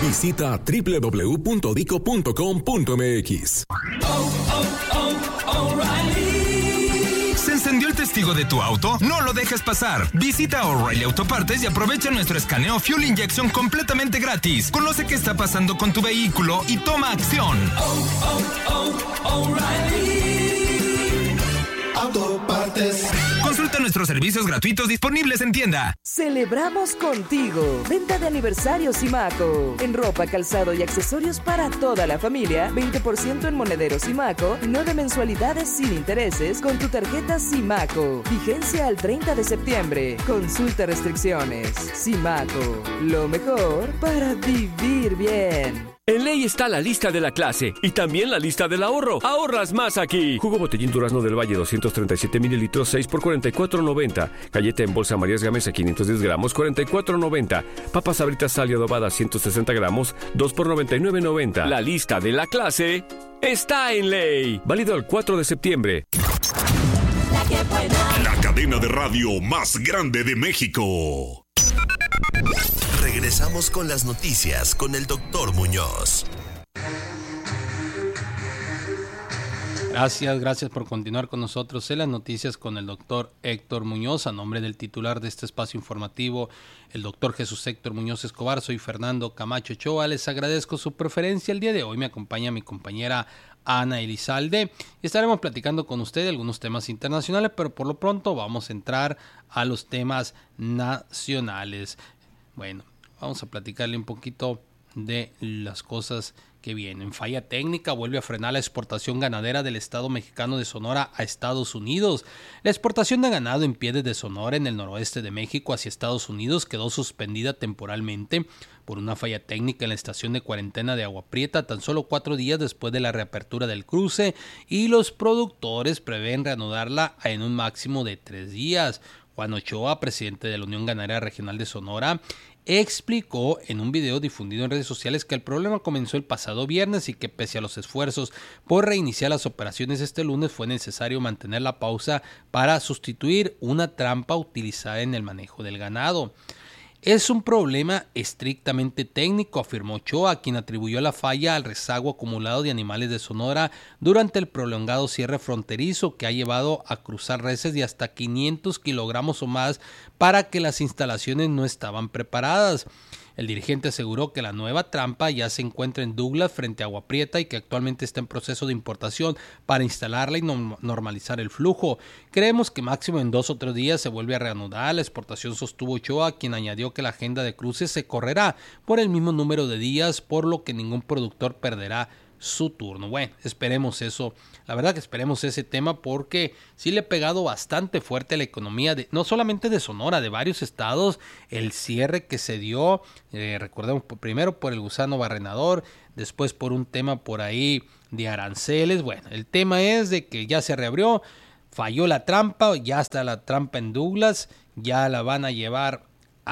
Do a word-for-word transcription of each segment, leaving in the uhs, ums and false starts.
Visita doble u doble u doble u punto dico punto com punto m x. Oh, oh, oh, O'Reilly. ¿Se encendió el testigo de tu auto? No lo dejes pasar. Visita O'Reilly Autopartes y aprovecha nuestro escaneo Fuel Injection completamente gratis. Conoce qué está pasando con tu vehículo y toma acción. Oh, oh, oh, O'Reilly Autopartes. Consulta nuestros servicios gratuitos disponibles en tienda. Celebramos contigo. Venta de aniversario Simaco. En ropa, calzado y accesorios para toda la familia. veinte por ciento en monederos Simaco. Nueve mensualidades sin intereses con tu tarjeta Simaco. Vigencia al treinta de septiembre. Consulta restricciones. Simaco. Lo mejor para vivir bien. En Ley está la lista de la clase y también la lista del ahorro. Ahorras más aquí. Jugo Botellín Durazno del Valle doscientos treinta y siete mililitros, seis por cuarenta y cuatro noventa. Galleta en bolsa Marías Gamesa quinientos diez gramos, cuarenta y cuatro noventa. Papas Sabritas Sal y Adobada ciento sesenta gramos, dos por noventa y nueve noventa. La lista de la clase está en Ley. Válido el cuatro de septiembre. La que buena. La cadena de radio más grande de México. Regresamos con las noticias con el doctor Muñoz. Gracias, gracias por continuar con nosotros en las noticias con el doctor Héctor Muñoz. A nombre del titular de este espacio informativo, el doctor Jesús Héctor Muñoz Escobar, soy Fernando Camacho Ochoa. Les agradezco su preferencia. El día de hoy me acompaña mi compañera Ana Elizalde y estaremos platicando con usted algunos temas internacionales, pero por lo pronto vamos a entrar a los temas nacionales. Bueno, vamos a platicarle un poquito de las cosas que vienen. Falla técnica vuelve a frenar la exportación ganadera del estado mexicano de Sonora a Estados Unidos. La exportación de ganado en pie desde Sonora en el noroeste de México hacia Estados Unidos quedó suspendida temporalmente por una falla técnica en la estación de cuarentena de Agua Prieta tan solo cuatro días después de la reapertura del cruce, y los productores prevén reanudarla en un máximo de tres días. Juan Ochoa, presidente de la Unión Ganadera Regional de Sonora, explicó en un video difundido en redes sociales que el problema comenzó el pasado viernes y que pese a los esfuerzos por reiniciar las operaciones este lunes fue necesario mantener la pausa para sustituir una trampa utilizada en el manejo del ganado. Es un problema estrictamente técnico, afirmó Ochoa, quien atribuyó la falla al rezago acumulado de animales de Sonora durante el prolongado cierre fronterizo que ha llevado a cruzar reses de hasta quinientos kilogramos o más para que las instalaciones no estaban preparadas. El dirigente aseguró que la nueva trampa ya se encuentra en Douglas frente a Agua Prieta y que actualmente está en proceso de importación para instalarla y no- normalizar el flujo. Creemos que máximo en dos o tres días se vuelve a reanudar la exportación, sostuvo Ochoa, quien añadió que la agenda de cruces se correrá por el mismo número de días, por lo que ningún productor perderá su turno. Bueno, esperemos eso. La verdad que esperemos ese tema porque sí le ha pegado bastante fuerte a la economía, de, no solamente de Sonora, de varios estados, el cierre que se dio, eh, recordemos primero por el gusano barrenador, después por un tema por ahí de aranceles. Bueno, el tema es de que ya se reabrió, falló la trampa, ya está la trampa en Douglas, ya la van a llevar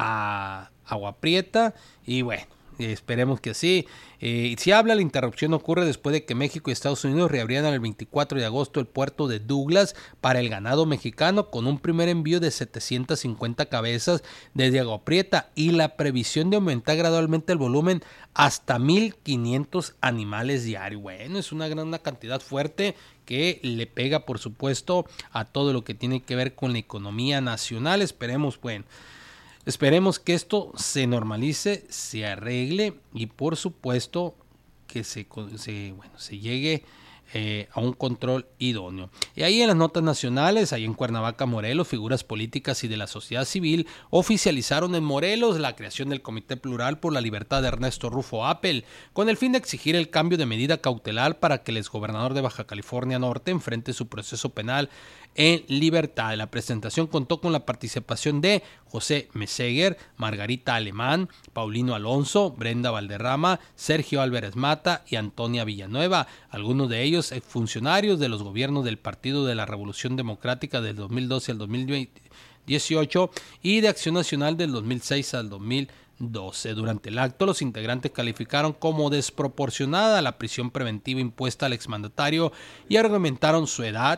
a Agua Prieta y bueno, esperemos que sí. Eh, si habla, la interrupción ocurre después de que México y Estados Unidos reabrieran el veinticuatro de agosto el puerto de Douglas para el ganado mexicano con un primer envío de setecientas cincuenta cabezas desde Agua Prieta y la previsión de aumentar gradualmente el volumen hasta mil quinientos animales diarios. Bueno, es una gran una cantidad fuerte que le pega, por supuesto, a todo lo que tiene que ver con la economía nacional. Esperemos, bueno, Esperemos que esto se normalice, se arregle y por supuesto que se, se, bueno, se llegue eh, a un control idóneo. Y ahí en las notas nacionales, ahí en Cuernavaca, Morelos, figuras políticas y de la sociedad civil oficializaron en Morelos la creación del Comité Plural por la Libertad de Ernesto Rufo Appel, con el fin de exigir el cambio de medida cautelar para que el exgobernador de Baja California Norte enfrente su proceso penal en libertad. La presentación contó con la participación de José Meseguer, Margarita Alemán, Paulino Alonso, Brenda Valderrama, Sergio Álvarez Mata y Antonia Villanueva, algunos de ellos funcionarios de los gobiernos del Partido de la Revolución Democrática del dos mil doce al dos mil dieciocho y de Acción Nacional del dos mil seis al dos mil doce. Durante el acto, los integrantes calificaron como desproporcionada la prisión preventiva impuesta al exmandatario y argumentaron su edad,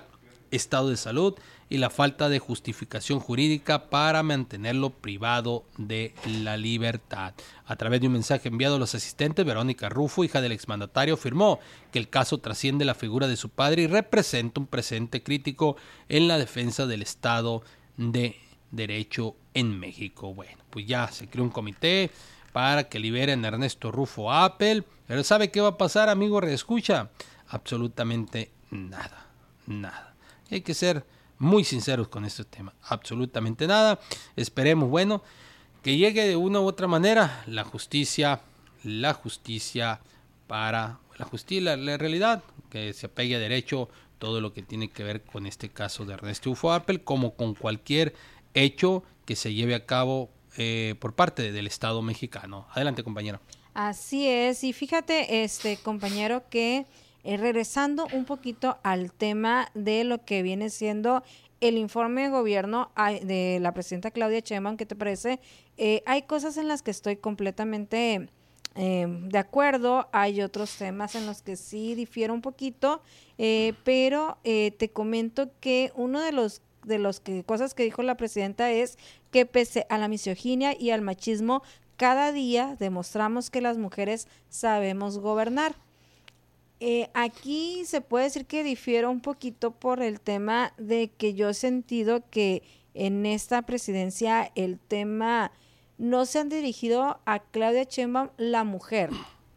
estado de salud y la falta de justificación jurídica para mantenerlo privado de la libertad. A través de un mensaje enviado a los asistentes, Verónica Rufo, hija del exmandatario, afirmó que el caso trasciende la figura de su padre y representa un presente crítico en la defensa del Estado de Derecho en México. Bueno, pues ya se creó un comité para que liberen a Ernesto Rufo Appel, pero ¿sabe qué va a pasar, amigo reescucha? Absolutamente nada, nada. Hay que ser muy sinceros con este tema, absolutamente nada. Esperemos, bueno, que llegue de una u otra manera la justicia, la justicia para la justicia, la, la realidad, que se apegue a derecho todo lo que tiene que ver con este caso de Ernesto Rufo Appel, como con cualquier hecho que se lleve a cabo eh, por parte de, del Estado mexicano. Adelante, compañero. Así es, y fíjate, este compañero, que Eh, regresando un poquito al tema de lo que viene siendo el informe de gobierno de la presidenta Claudia Sheinbaum, ¿qué te parece? Eh, hay cosas en las que estoy completamente eh, de acuerdo, hay otros temas en los que sí difiero un poquito, eh, pero eh, te comento que uno de los de los que cosas que dijo la presidenta es que pese a la misoginia y al machismo, cada día demostramos que las mujeres sabemos gobernar. Eh, aquí se puede decir que difiero un poquito por el tema de que yo he sentido que en esta presidencia el tema no se han dirigido a Claudia Sheinbaum la mujer,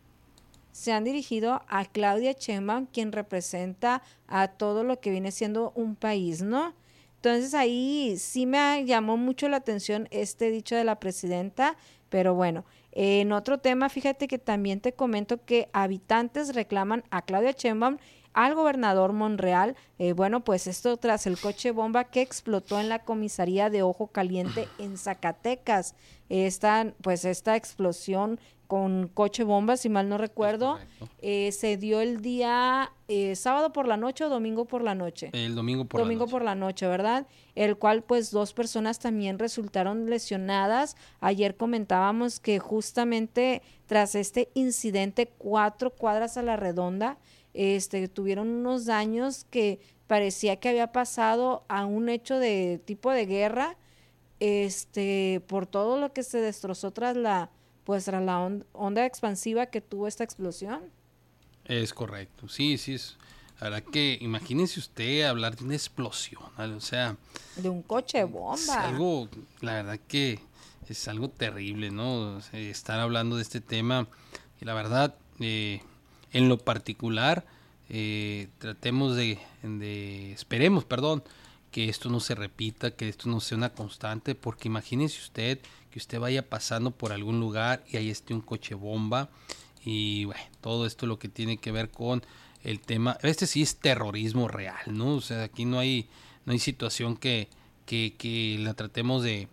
se han dirigido a Claudia Sheinbaum, quien representa a todo lo que viene siendo un país, ¿no? Entonces ahí sí me llamó mucho la atención este dicho de la presidenta, pero bueno. En otro tema, fíjate que también te comento que habitantes reclaman a Claudia Sheinbaum, al gobernador Monreal, eh, bueno, pues esto tras el coche bomba que explotó en la comisaría de Ojo Caliente en Zacatecas. Esta, pues esta explosión con coche bomba, si mal no recuerdo, eh, se dio el día eh, sábado por la noche o domingo por la noche. El domingo por domingo la noche. por la noche, ¿verdad? El cual pues dos personas también resultaron lesionadas. Ayer comentábamos que justamente tras este incidente, cuatro cuadras a la redonda, este tuvieron unos daños que parecía que había pasado a un hecho de tipo de guerra, este por todo lo que se destrozó tras la pues tras la on- onda expansiva que tuvo esta explosión. Es correcto, sí, sí, es, la verdad que imagínense usted hablar de una explosión, ¿vale? O sea, de un coche bomba. Es algo, la verdad que es algo terrible, ¿no? O sea, estar hablando de este tema, y la verdad, eh, en lo particular, eh, tratemos de, de, esperemos, perdón, que esto no se repita, que esto no sea una constante, porque imagínese usted que usted vaya pasando por algún lugar y ahí esté un coche bomba, y bueno, todo esto lo que tiene que ver con el tema, este sí es terrorismo real, ¿no? O sea, aquí no hay, no hay situación que, que, que la tratemos de,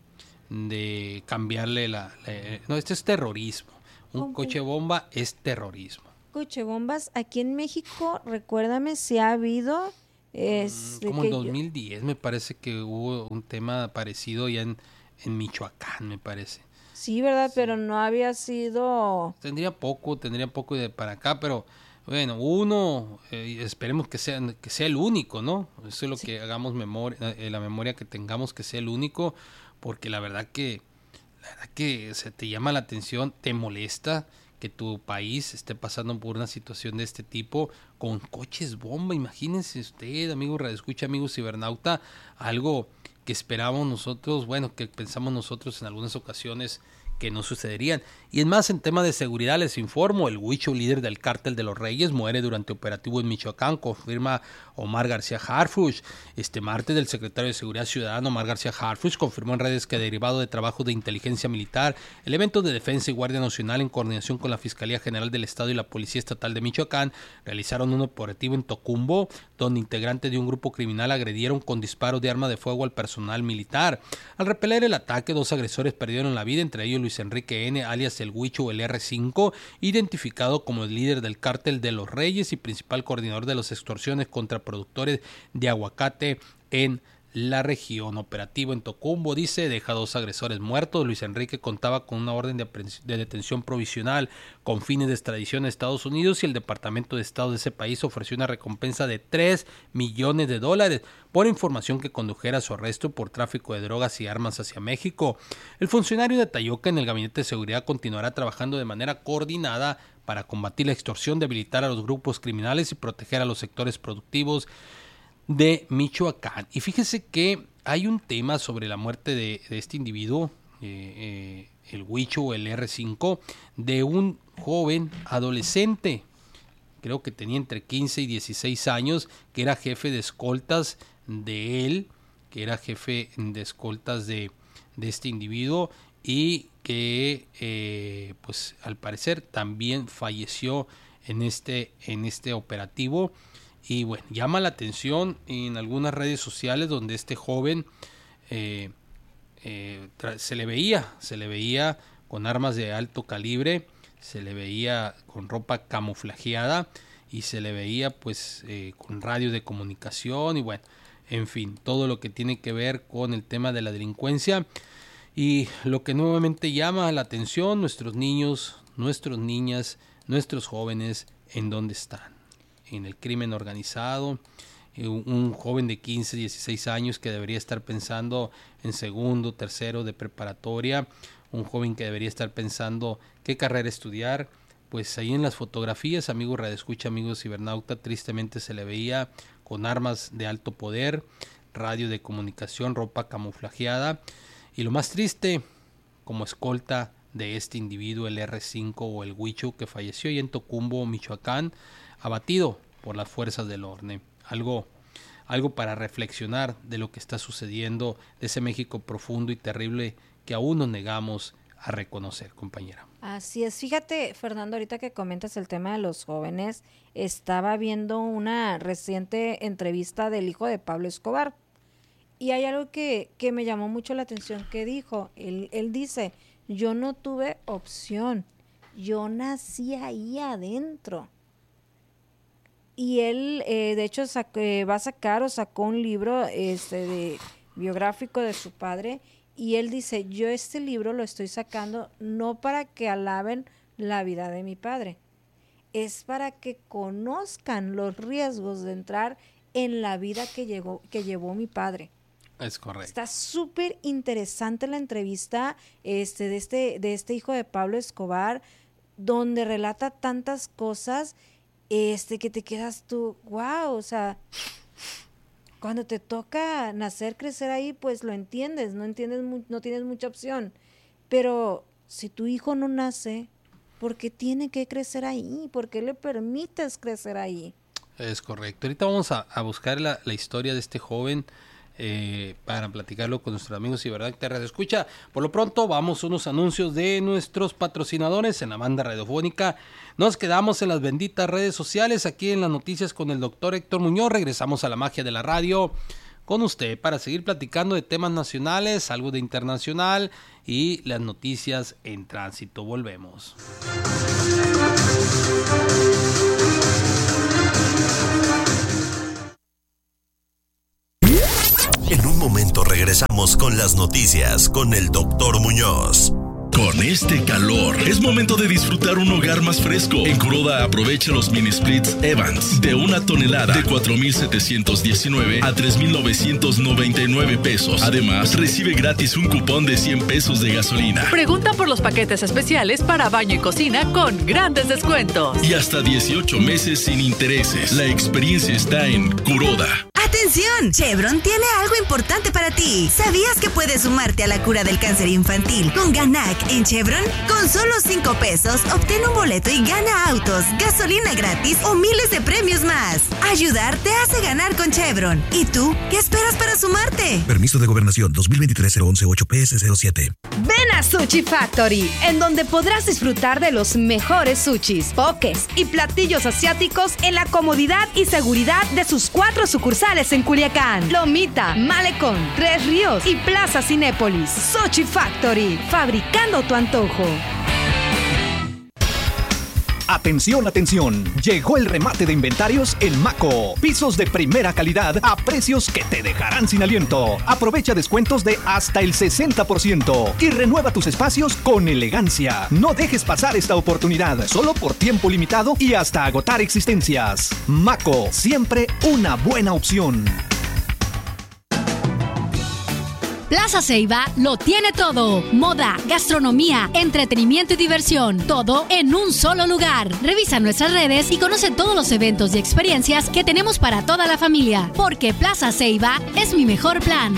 de cambiarle la, la, no, este es terrorismo, un coche bomba es terrorismo. Coche bombas, aquí en México, recuérdame si ha habido... Es Como en dos mil diez yo... me parece que hubo un tema parecido ya en, en Michoacán, me parece. Sí, ¿verdad? Sí. Pero no había sido... Tendría poco, tendría poco de para acá, pero bueno, uno, eh, esperemos que sea, que sea el único, ¿no? Eso es lo sí. que hagamos memoria, eh, la memoria que tengamos, que sea el único, porque la verdad que, la verdad que se te llama la atención, te molesta que tu país esté pasando por una situación de este tipo con coches bomba. Imagínense usted, amigo radioescucha, amigo cibernauta, algo que esperábamos nosotros, bueno, que pensamos nosotros en algunas ocasiones que no sucederían. Y es más, en tema de seguridad les informo, el Huicho, líder del Cártel de los Reyes, muere durante operativo en Michoacán, confirma Omar García Harfuch. Este martes, el secretario de Seguridad Ciudadana, Omar García Harfuch, confirmó en redes que derivado de trabajo de inteligencia militar, elementos de Defensa y Guardia Nacional, en coordinación con la Fiscalía General del Estado y la Policía Estatal de Michoacán, realizaron un operativo en Tocumbo, donde integrantes de un grupo criminal agredieron con disparos de arma de fuego al personal militar. Al repeler el ataque, dos agresores perdieron la vida, entre ellos Luis Enrique N., alias el Huicho o el erre cinco, identificado como el líder del Cártel de los Reyes y principal coordinador de las extorsiones contra productores de aguacate en la región. Operativo en Tocumbo, dice, deja dos agresores muertos. Luis Enrique contaba con una orden de, de detención provisional con fines de extradición a Estados Unidos y el Departamento de Estado de ese país ofreció una recompensa de tres millones de dólares por información que condujera a su arresto por tráfico de drogas y armas hacia México. El funcionario detalló que en el Gabinete de Seguridad continuará trabajando de manera coordinada para combatir la extorsión, debilitar a los grupos criminales y proteger a los sectores productivos de Michoacán. Y fíjese que hay un tema sobre la muerte de, de este individuo, eh, eh, el Huicho o el erre cinco, de un joven adolescente, creo que tenía entre quince y dieciséis años, que era jefe de escoltas de él, que era jefe de escoltas de, de este individuo y que eh, pues al parecer también falleció en este, en este operativo. Y bueno, llama la atención en algunas redes sociales donde este joven eh, eh, tra- se le veía, se le veía con armas de alto calibre, se le veía con ropa camuflajeada y se le veía pues eh, con radio de comunicación y bueno, en fin, todo lo que tiene que ver con el tema de la delincuencia. Y lo que nuevamente llama la atención, nuestros niños, nuestras niñas, nuestros jóvenes, ¿en dónde están? En el crimen organizado, un joven de quince, dieciséis años que debería estar pensando en segundo, tercero de preparatoria, un joven que debería estar pensando qué carrera estudiar, pues ahí en las fotografías, amigos radioescucha, amigos cibernauta, tristemente se le veía con armas de alto poder, radio de comunicación, ropa camuflajeada y lo más triste, como escolta de este individuo, el erre cinco o el Huicho, que falleció ahí en Tocumbo, Michoacán, abatido por las fuerzas del orden. Algo, algo para reflexionar de lo que está sucediendo, de ese México profundo y terrible que aún nos negamos a reconocer, compañera. Así es. Fíjate, Fernando, ahorita que comentas el tema de los jóvenes, estaba viendo una reciente entrevista del hijo de Pablo Escobar y hay algo que, que me llamó mucho la atención que dijo. Él, él dice, yo no tuve opción, yo nací ahí adentro. Y él, eh, de hecho, sac- eh, va a sacar o sacó un libro este, de, biográfico de su padre. Y él dice, yo este libro lo estoy sacando no para que alaben la vida de mi padre. Es para que conozcan los riesgos de entrar en la vida que, llegó, que llevó mi padre. Es correcto. Está súper interesante la entrevista este, de, este, de este hijo de Pablo Escobar, donde relata tantas cosas este que te quedas tú, wow, o sea, cuando te toca nacer, crecer ahí, pues lo entiendes, no entiendes, mu- no tienes mucha opción, pero si tu hijo no nace, ¿por qué tiene que crecer ahí? ¿Por qué le permites crecer ahí? Es correcto. Ahorita vamos a, a buscar la, la historia de este joven eh, para platicarlo con nuestros amigos y verdad que te escucha. Por lo pronto vamos a unos anuncios de nuestros patrocinadores en la banda radiofónica. Nos quedamos en las benditas redes sociales, aquí en las noticias con el doctor Héctor Muñoz. Regresamos a la magia de la radio con usted para seguir platicando de temas nacionales, algo de internacional y las noticias en tránsito. Volvemos. En un momento regresamos con las noticias con el doctor Muñoz. Con este calor, es momento de disfrutar un hogar más fresco. En Kuroda aprovecha los mini splits Evans de una tonelada de cuatro mil setecientos diecinueve a tres mil novecientos noventa y nueve pesos. Además, recibe gratis un cupón de cien pesos de gasolina. Pregunta por los paquetes especiales para baño y cocina con grandes descuentos. Y hasta dieciocho meses sin intereses. La experiencia está en Kuroda. ¡Atención! Chevron tiene algo importante para ti. ¿Sabías que puedes sumarte a la cura del cáncer infantil con Ganac en Chevron? Con solo cinco pesos, obtén un boleto y gana autos, gasolina gratis o miles de premios más. Ayudar te hace ganar con Chevron. ¿Y tú? ¿Qué esperas para sumarte? Permiso de Gobernación dos mil veintitrés cero once ocho P S cero siete. Ven a Sushi Factory, en donde podrás disfrutar de los mejores sushis, pokés y platillos asiáticos en la comodidad y seguridad de sus cuatro sucursales en Culiacán, Lomita, Malecón, Tres Ríos y Plaza Cinépolis. Sushi Factory, fabricando tu antojo. Atención, atención. Llegó el remate de inventarios en Maco. Pisos de primera calidad a precios que te dejarán sin aliento. Aprovecha descuentos de hasta el sesenta por ciento y renueva tus espacios con elegancia. No dejes pasar esta oportunidad, solo por tiempo limitado y hasta agotar existencias. Maco, siempre una buena opción. Plaza Ceiba lo tiene todo. Moda, gastronomía, entretenimiento y diversión. Todo en un solo lugar. Revisa nuestras redes y conoce todos los eventos y experiencias que tenemos para toda la familia. Porque Plaza Ceiba es mi mejor plan.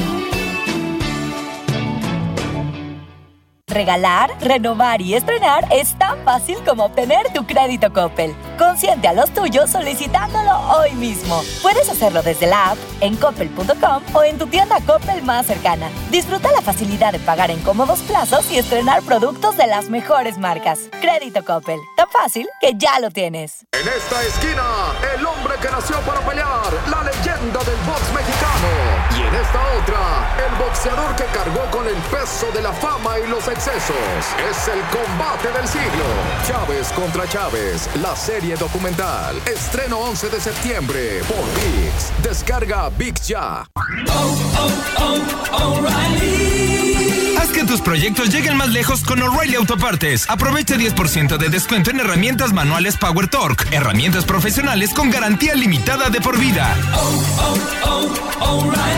Regalar, renovar y estrenar es tan fácil como obtener tu crédito Coppel. Consiente a los tuyos solicitándolo hoy mismo. Puedes hacerlo desde la app, en coppel punto com o en tu tienda Coppel más cercana. Disfruta la facilidad de pagar en cómodos plazos y estrenar productos de las mejores marcas. Crédito Coppel, tan fácil que ya lo tienes. En esta esquina, el hombre que nació para pelear, la leyenda del box mexicano. Y en esta otra, el boxeador que cargó con el peso de la fama y los excesos. Es el combate del siglo. Chávez contra Chávez, la serie documental. Estreno once de septiembre por ViX. Descarga ViX ya. Oh, oh, oh, O'Reilly. Haz que tus proyectos lleguen más lejos con O'Reilly Autopartes. Aprovecha diez por ciento de descuento en herramientas manuales Power Torque. Herramientas profesionales con garantía limitada de por vida. Oh, oh, oh,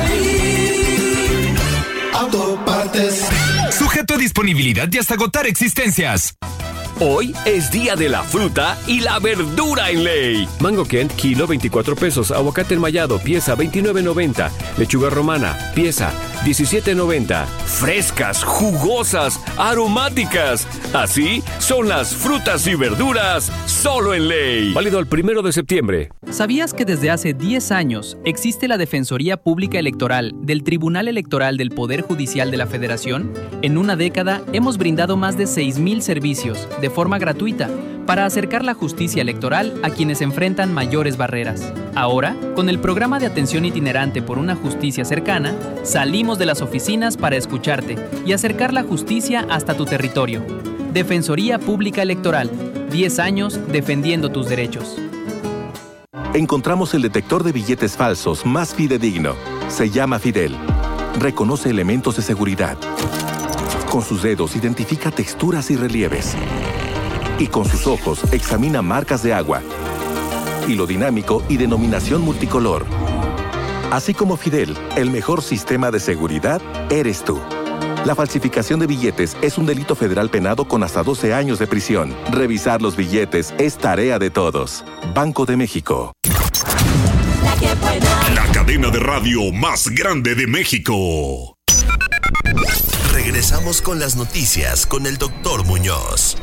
O'Reilly Autopartes. Sujeto a disponibilidad y hasta agotar existencias. Hoy es día de la fruta y la verdura en Ley. Mango Kent, kilo veinticuatro pesos. Aguacate enmayado, pieza veintinueve noventa. Lechuga romana, pieza diecisiete noventa. Frescas, jugosas, aromáticas. Así son las frutas y verduras solo en Ley. Válido el primero de septiembre. ¿Sabías que desde hace diez años existe la Defensoría Pública Electoral del Tribunal Electoral del Poder Judicial de la Federación? En una década hemos brindado más de seis mil servicios de forma gratuita para acercar la justicia electoral a quienes enfrentan mayores barreras. Ahora, con el programa de atención itinerante por una justicia cercana, salimos de las oficinas para escucharte y acercar la justicia hasta tu territorio. Defensoría Pública Electoral, diez años defendiendo tus derechos. Encontramos el detector de billetes falsos más fidedigno. Se llama Fidel. Reconoce elementos de seguridad. Con sus dedos identifica texturas y relieves. Y con sus ojos examina marcas de agua. Hilo dinámico y denominación multicolor. Así como Fidel, el mejor sistema de seguridad eres tú. La falsificación de billetes es un delito federal penado con hasta doce años de prisión. Revisar los billetes es tarea de todos. Banco de México. La que buena. La cadena de radio más grande de México. Regresamos con las noticias con el doctor Muñoz.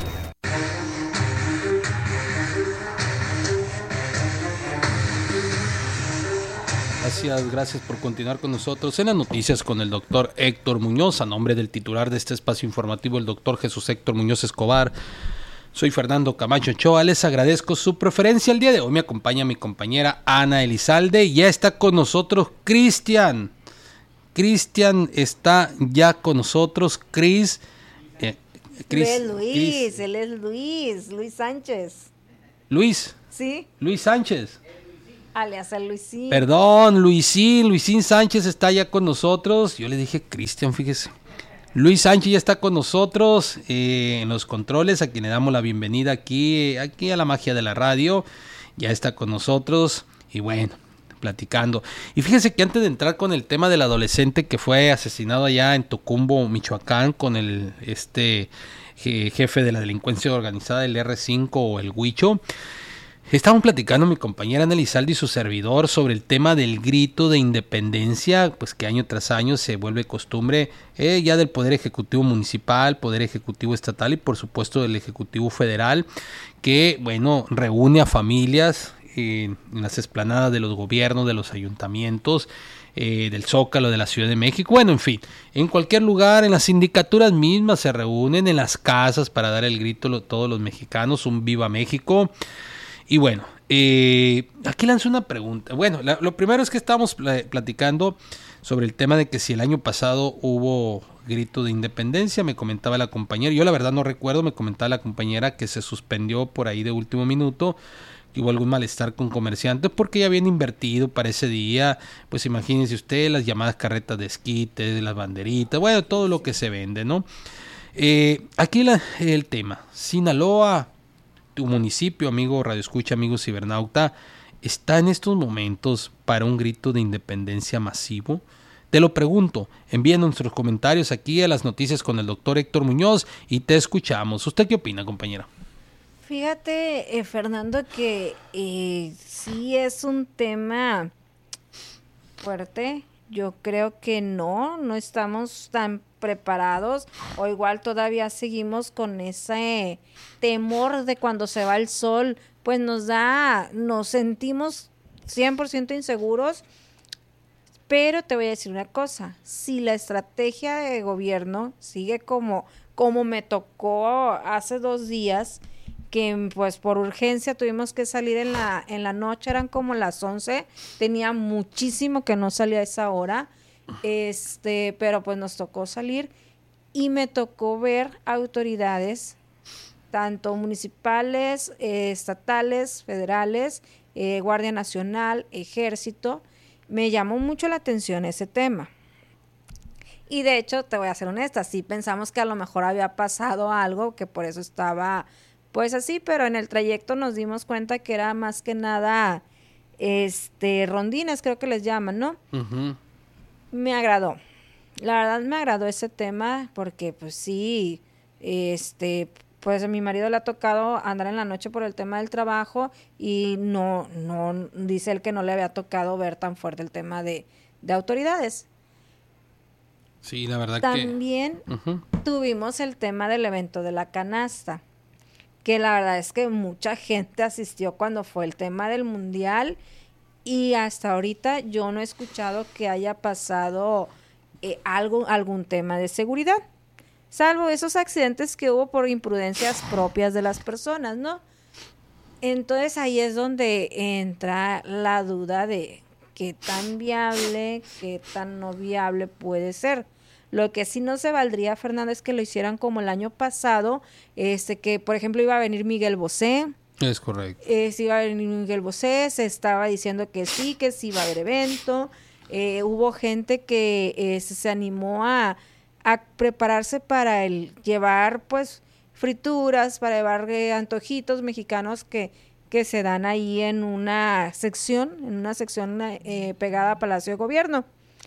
Gracias, gracias por continuar con nosotros en las noticias con el doctor Héctor Muñoz, a nombre del titular de este espacio informativo, el doctor Jesús Héctor Muñoz Escobar. Soy Fernando Camacho Ochoa, les agradezco su preferencia. El día de hoy me acompaña mi compañera Ana Elizalde y ya está con nosotros Cristian. Cristian está ya con nosotros, Cris. Eh, Chris, él es Luis, Chris. él es Luis, Luis Sánchez. Luis. Sí. Luis Sánchez. Alias el Luisín. Perdón, Luisín, Luisín Sánchez está ya con nosotros. Yo le dije Cristian, fíjese. Luis Sánchez ya está con nosotros eh, en los controles, a quien le damos la bienvenida aquí, aquí a la magia de la radio. Ya está con nosotros y bueno, platicando. Y fíjese que antes de entrar con el tema del adolescente que fue asesinado allá en Tocumbo, Michoacán, con el este jefe de la delincuencia organizada, el erre cinco o el Huicho, estaban platicando mi compañera Ana Elizalde y su servidor sobre el tema del grito de independencia, pues que año tras año se vuelve costumbre eh, ya del Poder Ejecutivo Municipal, Poder Ejecutivo Estatal y por supuesto del Ejecutivo Federal, que bueno, reúne a familias eh, en las explanadas de los gobiernos, de los ayuntamientos, eh, del Zócalo, de la Ciudad de México, bueno, en fin, en cualquier lugar, en las sindicaturas mismas se reúnen, en las casas para dar el grito lo, todos los mexicanos, un Viva México. Y bueno, eh, aquí lanzo una pregunta. Bueno, la, lo primero es que estábamos platicando sobre el tema de que si el año pasado hubo grito de independencia, me comentaba la compañera, yo la verdad no recuerdo, me comentaba la compañera que se suspendió por ahí de último minuto, que hubo algún malestar con comerciantes porque ya habían invertido para ese día, pues imagínense usted las llamadas carretas de esquites, las banderitas, bueno, todo lo que se vende, ¿no? Eh, aquí la, el tema, Sinaloa, tu municipio, amigo Radio Escucha, amigo cibernauta, ¿está en estos momentos para un grito de independencia masivo? Te lo pregunto, envíen nuestros comentarios aquí a las noticias con el doctor Héctor Muñoz y te escuchamos. ¿Usted qué opina, compañera? Fíjate, eh, Fernando, que eh, sí es un tema fuerte. Yo creo que no, no estamos tan preparados, o igual todavía seguimos con ese temor de cuando se va el sol, pues nos da, nos sentimos cien por ciento inseguros. Pero te voy a decir una cosa, si la estrategia de gobierno sigue como, como me tocó hace dos días, que pues por urgencia tuvimos que salir en la, en la noche, eran como las once, tenía muchísimo que no salía a esa hora, este, pero pues nos tocó salir y me tocó ver autoridades, tanto municipales, eh, estatales, federales, eh, Guardia Nacional, Ejército. Me llamó mucho la atención ese tema. Y de hecho, te voy a ser honesta, sí pensamos que a lo mejor había pasado algo, que por eso estaba pues así, pero en el trayecto nos dimos cuenta que era más que nada este rondines, creo que les llaman, ¿no? Uh-huh. Me agradó. La verdad me agradó ese tema porque pues sí, este pues a mi marido le ha tocado andar en la noche por el tema del trabajo y no, no, dice él que no le había tocado ver tan fuerte el tema de, de autoridades. Sí, la verdad También que... También uh-huh. tuvimos el tema del evento de la canasta, que la verdad es que mucha gente asistió cuando fue el tema del mundial y hasta ahorita yo no he escuchado que haya pasado eh, algo, algún tema de seguridad. Salvo esos accidentes que hubo por imprudencias propias de las personas, ¿no? Entonces ahí es donde entra la duda de qué tan viable, qué tan no viable puede ser. Lo que sí no se valdría, Fernando, es que lo hicieran como el año pasado, este que por ejemplo iba a venir Miguel Bosé. Es correcto. Eh, sí iba a venir Miguel Bosé, se estaba diciendo que sí, que sí iba a haber evento. Eh, hubo gente que eh, se animó a... a prepararse para el llevar pues frituras, para llevar eh, antojitos mexicanos que, que se dan ahí en una sección, en una sección eh, pegada a Palacio de Gobierno.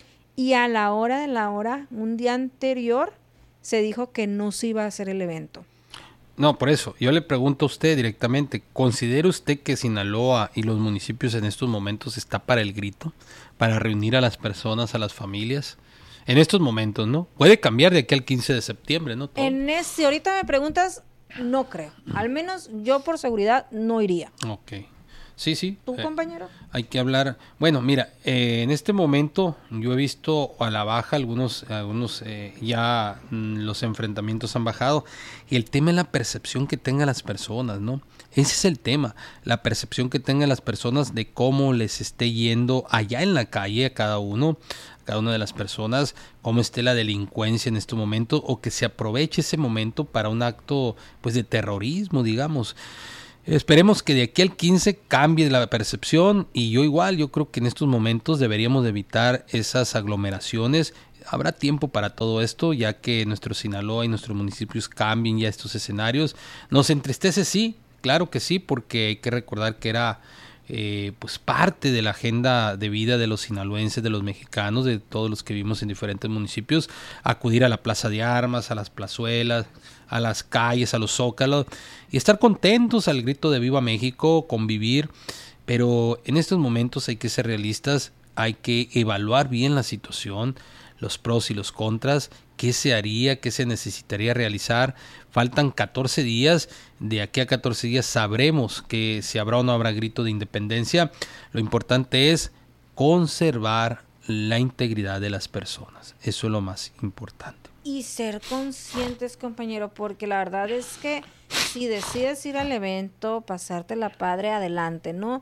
Y a la hora de la hora, un día anterior, se dijo que no se iba a hacer el evento. No, por eso, yo le pregunto a usted directamente, ¿considera usted que Sinaloa y los municipios en estos momentos está para el grito? Para reunir a las personas, a las familias. En estos momentos, ¿no? Puede cambiar de aquí al quince de septiembre, ¿no? Todo. En ese, si ahorita me preguntas, no creo. Al menos yo por seguridad no iría. Ok. Sí, sí. ¿Tu eh, compañero? Hay que hablar. Bueno, mira, eh, en este momento yo he visto a la baja algunos, algunos eh, ya mm, los enfrentamientos han bajado y el tema es la percepción que tengan las personas, ¿no? Ese es el tema, la percepción que tengan las personas de cómo les esté yendo allá en la calle a cada uno. Cada una de las personas, cómo esté la delincuencia en este momento o que se aproveche ese momento para un acto pues de terrorismo, digamos. Esperemos que de aquí al quince cambie la percepción y yo igual, yo creo que en estos momentos deberíamos de evitar esas aglomeraciones. Habrá tiempo para todo esto, ya que nuestro Sinaloa y nuestros municipios cambien ya estos escenarios. Nos entristece, sí, claro que sí, porque hay que recordar que era... Eh, pues parte de la agenda de vida de los sinaloenses, de los mexicanos, de todos los que vivimos en diferentes municipios, acudir a la plaza de armas, a las plazuelas, a las calles, a los zócalos y estar contentos al grito de Viva México, convivir, pero en estos momentos hay que ser realistas, hay que evaluar bien la situación, los pros y los contras, qué se haría, qué se necesitaría realizar. Faltan catorce días, de aquí a catorce días sabremos que si habrá o no habrá grito de independencia. Lo importante es conservar la integridad de las personas, eso es lo más importante. Y ser conscientes, compañero, porque la verdad es que si decides ir al evento, pasarte la padre, adelante, ¿no?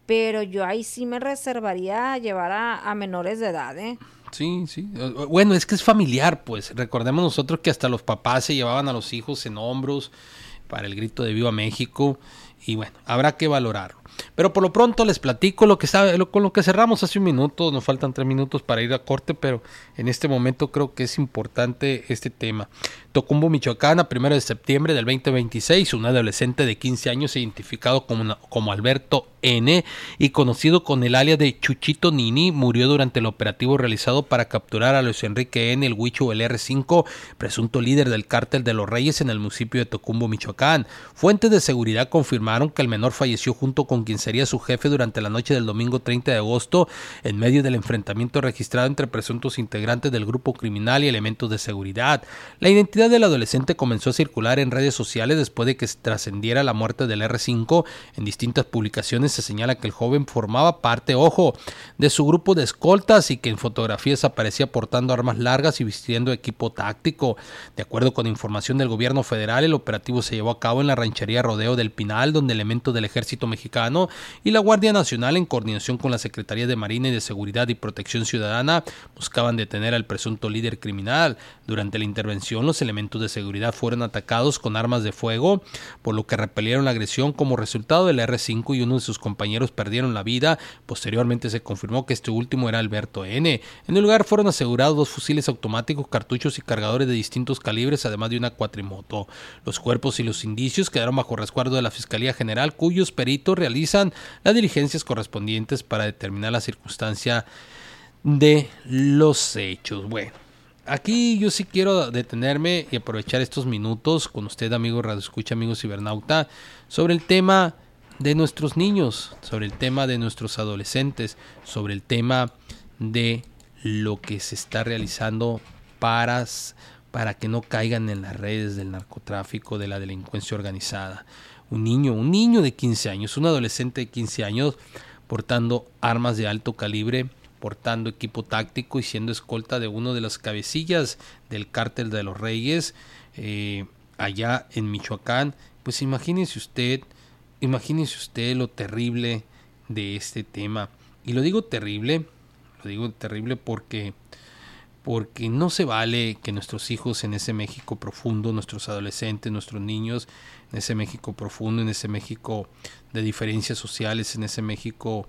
pero yo ahí sí me reservaría llevar a, a menores de edad, ¿eh? Sí, sí. Bueno, es que es familiar, pues. Recordemos nosotros que hasta los papás se llevaban a los hijos en hombros para el grito de Viva México. Y bueno, habrá que valorarlo. Pero por lo pronto les platico lo que sabe, lo, con lo que cerramos hace un minuto. Nos faltan tres minutos para ir a corte, pero en este momento creo que es importante este tema. Tocumbo, Michoacán, a primero de septiembre del veinte veintiséis, un adolescente de quince años identificado como, como Alberto N. y conocido con el alias de Chuchito Nini, murió durante el operativo realizado para capturar a Luis Enrique N., el Huicho o el erre cinco, presunto líder del cártel de los Reyes en el municipio de Tocumbo, Michoacán. Fuentes de seguridad confirmaron que el menor falleció junto con quien sería su jefe durante la noche del domingo treinta de agosto en medio del enfrentamiento registrado entre presuntos integrantes del grupo criminal y elementos de seguridad. La identidad del adolescente comenzó a circular en redes sociales después de que trascendiera la muerte del erre cinco. En distintas publicaciones se señala que el joven formaba parte, ojo, de su grupo de escoltas y que en fotografías aparecía portando armas largas y vistiendo equipo táctico. De acuerdo con información del gobierno federal, el operativo se llevó a cabo en la ranchería Rodeo del Pinal, donde elementos del Ejército Mexicano y la Guardia Nacional, en coordinación con la Secretaría de Marina y de Seguridad y Protección Ciudadana, buscaban detener al presunto líder criminal. Durante la intervención, los elementos de seguridad fueron atacados con armas de fuego, por lo que repelieron la agresión. Como resultado, el erre cinco y uno de sus compañeros perdieron la vida. Posteriormente se confirmó que este último era Alberto N. En el lugar fueron asegurados dos fusiles automáticos, cartuchos y cargadores de distintos calibres, además de una cuatrimoto. Los cuerpos y los indicios quedaron bajo resguardo de la Fiscalía General, cuyos peritos realizan las diligencias correspondientes para determinar la circunstancia de los hechos. Bueno, aquí yo sí quiero detenerme y aprovechar estos minutos con usted, amigo Radio Escucha, amigo cibernauta, sobre el tema de nuestros niños, sobre el tema de nuestros adolescentes, sobre el tema de lo que se está realizando para, para que no caigan en las redes del narcotráfico, de la delincuencia organizada. Un niño, un niño de quince años, un adolescente de quince años portando armas de alto calibre, portando equipo táctico y siendo escolta de uno de las cabecillas del cártel de los Reyes eh, allá en Michoacán. Pues imagínese usted, imagínese usted lo terrible de este tema. Y lo digo terrible, lo digo terrible porque, porque no se vale que nuestros hijos en ese México profundo, nuestros adolescentes, nuestros niños, en ese México profundo, en ese México de diferencias sociales, en ese México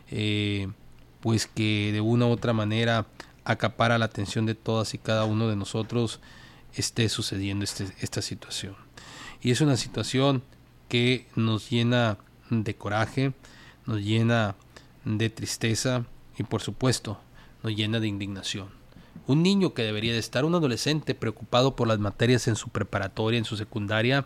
eh, pues que de una u otra manera acapara la atención de todas y cada uno de nosotros, esté sucediendo este, esta situación. Y es una situación que nos llena de coraje, nos llena de tristeza y por supuesto nos llena de indignación. Un niño que debería de estar, un adolescente preocupado por las materias en su preparatoria, en su secundaria,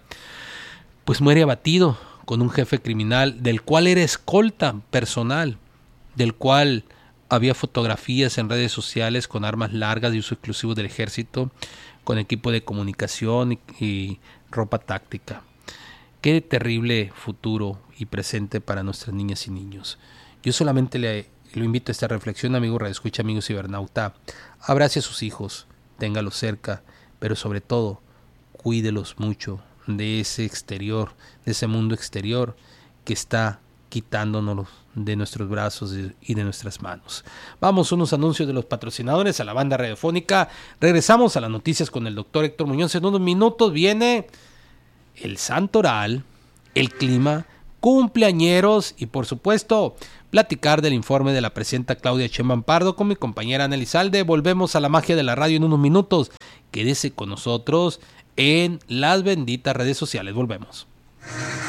pues muere abatido con un jefe criminal del cual era escolta personal, del cual había fotografías en redes sociales con armas largas de uso exclusivo del ejército, con equipo de comunicación y, y ropa táctica. Qué terrible futuro y presente para nuestras niñas y niños. Yo solamente le lo invito a esta reflexión, amigo Radio Escucha, amigo cibernauta. Abrace a sus hijos, téngalos cerca, pero sobre todo, cuídelos mucho de ese exterior, de ese mundo exterior que está quitándonos de nuestros brazos y de nuestras manos. Vamos a unos anuncios de los patrocinadores, a la banda radiofónica. Regresamos a las noticias con el doctor Héctor Muñoz. En unos minutos viene el santoral, el clima, cumpleañeros y por supuesto platicar del informe de la presidenta Claudia Sheinbaum Pardo con mi compañera Ana Elizalde. Volvemos a la magia de la radio en unos minutos. Quédese con nosotros en las benditas redes sociales. Volvemos.